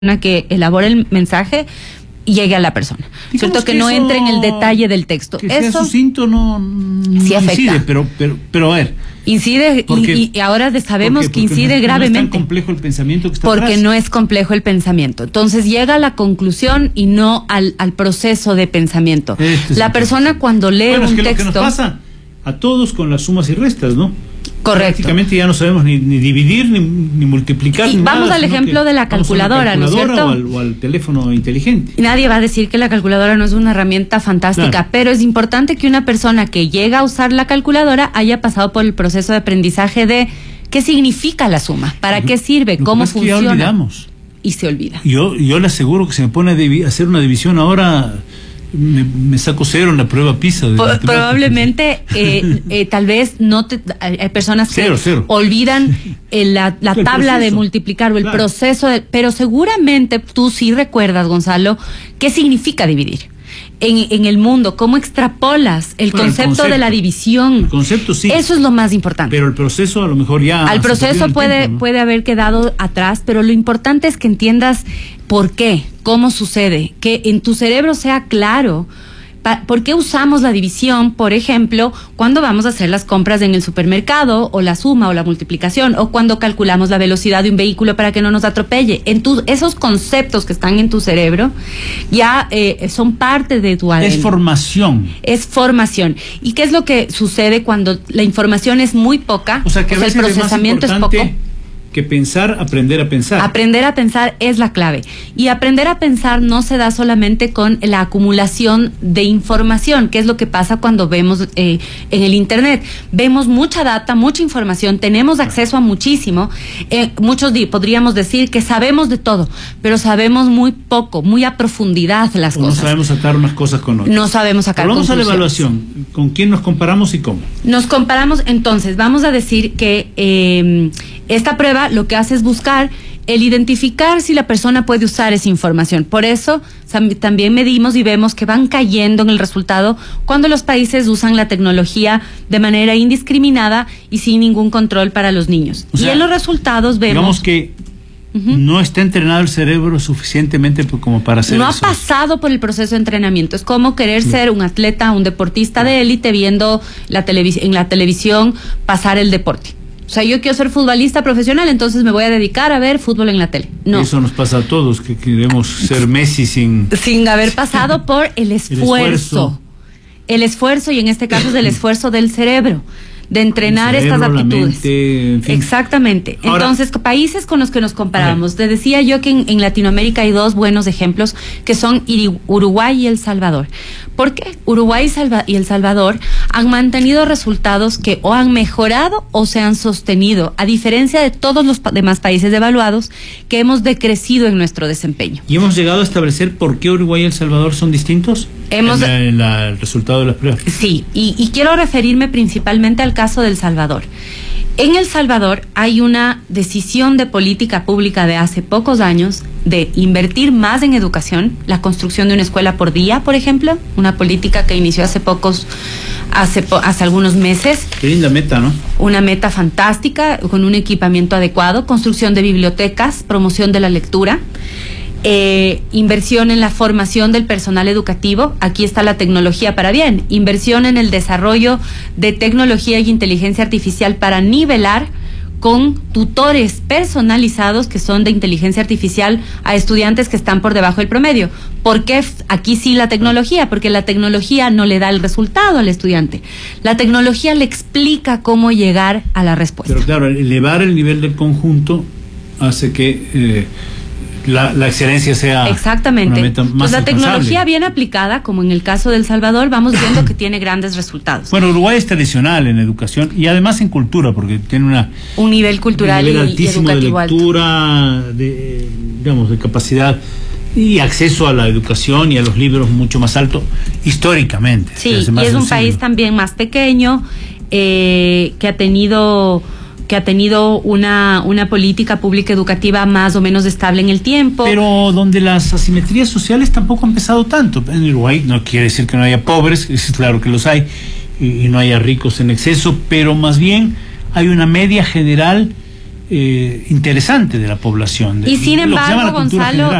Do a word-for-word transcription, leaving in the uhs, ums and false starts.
que elabore el mensaje llegue a la persona, Digamos cierto que, que no eso, entre en el detalle del texto. Que eso sea sucinto no, no sí afecta. incide, pero, pero, pero a ver. Incide porque, y, y ahora sabemos porque, que incide no, gravemente. No es tan complejo el pensamiento que está Porque atrás. no es complejo el pensamiento. Entonces llega a la conclusión y no al, al proceso de pensamiento. Este la persona cuando lee bueno, un es que texto. Lo que nos pasa a todos con las sumas y restas, ¿no? Correcto. Prácticamente ya no sabemos ni, ni dividir ni, ni multiplicar. Y ni vamos nada, al ejemplo de la calculadora, ¿no es cierto? O al, o al teléfono inteligente. Nadie va a decir que la calculadora no es una herramienta fantástica, claro, pero es importante que una persona que llega a usar la calculadora haya pasado por el proceso de aprendizaje de qué significa la suma, para qué sirve, Lo cómo que pasa funciona. Es que ya olvidamos. Y se olvida. Yo, yo le aseguro que se me pone a hacer una división ahora. Me, me saco cero en la prueba PISA. De Por, probablemente, eh, eh, tal vez no te, hay personas que cero, cero. olvidan eh, la, la tabla de multiplicar o el claro. proceso, de, pero seguramente tú sí recuerdas, Gonzalo, qué significa dividir. En, en el mundo, cómo extrapolas el, bueno, concepto, el concepto de la división. El concepto sí. Eso es lo más importante. Pero el proceso a lo mejor ya. Al proceso puede, tiempo, ¿no? puede haber quedado atrás, pero lo importante es que entiendas por qué, cómo sucede, que en tu cerebro sea claro. ¿Por qué usamos la división, por ejemplo, cuando vamos a hacer las compras en el supermercado, o la suma o la multiplicación, o cuando calculamos la velocidad de un vehículo para que no nos atropelle? En tu, esos conceptos que están en tu cerebro ya eh, son parte de tu A D N. Es formación. Es formación. ¿Y qué es lo que sucede cuando la información es muy poca? O sea, que o sea, el procesamiento es, es poco. Que pensar, aprender a pensar. Aprender a pensar es la clave. Y aprender a pensar no se da solamente con la acumulación de información, que es lo que pasa cuando vemos eh, en el Internet. Vemos mucha data, mucha información, tenemos acceso a muchísimo. Eh, muchos podríamos decir que sabemos de todo, pero sabemos muy poco, muy a profundidad las o cosas. No sabemos sacar unas cosas con otras. No sabemos sacar conclusiones. Vamos a la evaluación. ¿Con quién nos comparamos y cómo? Nos comparamos, entonces, vamos a decir que eh, esta prueba lo que hace es buscar el identificar si la persona puede usar esa información. Por eso también medimos y vemos que van cayendo en el resultado cuando los países usan la tecnología de manera indiscriminada y sin ningún control para los niños. O sea, y en los resultados vemos... Digamos que uh-huh. no está entrenado el cerebro suficientemente como para hacer no eso. No ha pasado por el proceso de entrenamiento. Es como querer sí. ser un atleta, un deportista de élite viendo la televis- en la televisión pasar el deporte. O sea, yo quiero ser futbolista profesional, entonces me voy a dedicar a ver fútbol en la tele. No. Eso nos pasa a todos, que queremos ser Messi sin... Sin haber pasado por el esfuerzo. el esfuerzo. El esfuerzo, y en este caso es el esfuerzo del cerebro, de entrenar cerebro, estas aptitudes. Mente, en fin. Exactamente. Ahora, entonces, países con los que nos comparamos. Te decía yo que en, en Latinoamérica hay dos buenos ejemplos, que son Uruguay y El Salvador. ¿Por qué? Uruguay y, Salva- y El Salvador han mantenido resultados que o han mejorado o se han sostenido, a diferencia de todos los pa- demás países evaluados, que hemos decrecido en nuestro desempeño. ¿Y hemos llegado a establecer por qué Uruguay y El Salvador son distintos? Hemos, en la, en la, el resultado de las pruebas. Sí, y, y quiero referirme principalmente al caso de El Salvador. En El Salvador hay una decisión de política pública de hace pocos años de invertir más en educación, la construcción de una escuela por día, por ejemplo, una política que inició hace pocos, hace, hace algunos meses. Qué linda meta, ¿no? Una meta fantástica, con un equipamiento adecuado, construcción de bibliotecas, promoción de la lectura. Eh, inversión en la formación del personal educativo. Aquí está la tecnología para bien. Inversión en el desarrollo de tecnología y inteligencia artificial para nivelar con tutores personalizados que son de inteligencia artificial a estudiantes que están por debajo del promedio. ¿Por qué aquí sí la tecnología? Porque la tecnología no le da el resultado al estudiante. La tecnología le explica cómo llegar a la respuesta. Pero claro, elevar el nivel del conjunto hace que... Eh, La, la excelencia sea exactamente una meta más pues la alcanzable. Tecnología bien aplicada, como en el caso de El Salvador, vamos viendo que tiene grandes resultados. Bueno, Uruguay es tradicional en educación y además en cultura, porque tiene una un nivel cultural un nivel y, altísimo y educativo de lectura, alto. de digamos de capacidad y acceso a la educación y a los libros mucho más alto históricamente. Sí, y es un siglo. país también más pequeño eh, que ha tenido que ha tenido una, una política pública educativa más o menos estable en el tiempo. Pero donde las asimetrías sociales tampoco han pesado tanto. En Uruguay no quiere decir que no haya pobres, es claro que los hay, y, y no haya ricos en exceso, pero más bien hay una media general eh, interesante de la población. De, y sin de lo que se llama embargo, la cultura Gonzalo, general.